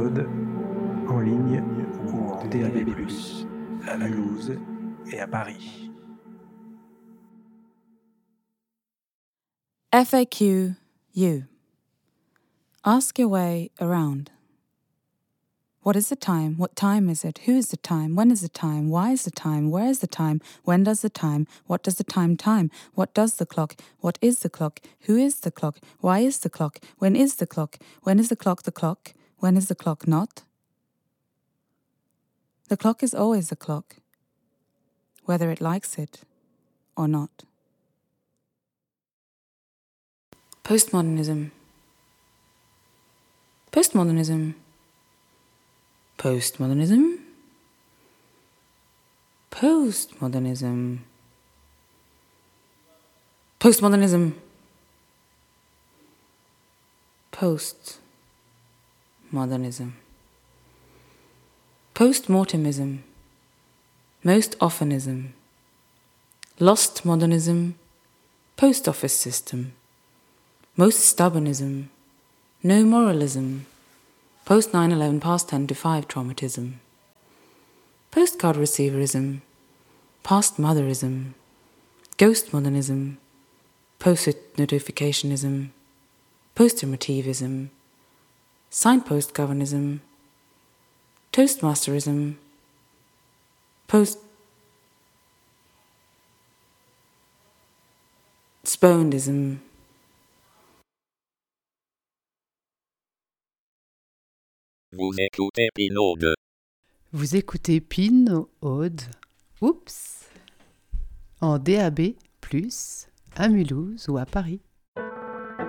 Aude, en ligne ou en DAB+, à Mulhouse et à Paris. FAQ U. Ask your way around. What is the time? What time is it? Who is the time? When is the time? Why is the time? Where is the time? When does the time? What does the time time? What does the clock? What is the clock? Who is the clock? Why is the clock? When is the clock? When is the clock the clock? When is the clock not? The clock is always a clock, whether it likes it or not. Postmodernism. Postmodernism. Postmodernism. Postmodernism. Postmodernism. Postmodernism. Postmortemism. Most oftenism. Lost modernism. Post office system. Most stubbornism. No moralism. Post 9/11 past 10 to 5 traumatism. Postcard receiverism. Past motherism. Ghost modernism. Post-it notificationism. Post-emotivism. Signpost governism. Toastmasterism. Post-spoundism. Vous écoutez Pinode. Vous écoutez Pinode, en DAB+, à Mulhouse ou à Paris.